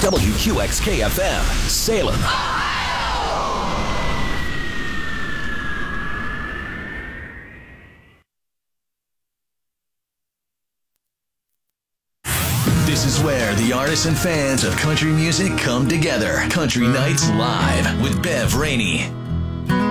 WQXK-FM, Salem. This is where the artists and fans of country music come together. Country Nights Live with Bev Rainey.